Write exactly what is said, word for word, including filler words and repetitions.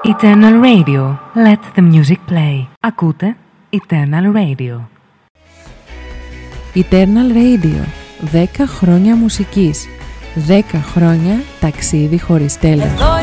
Eternal Radio. Let the music play. Ακούτε Eternal Radio. Eternal Radio. δέκα χρόνια μουσικής. δέκα χρόνια ταξίδι χωρίς τέλος.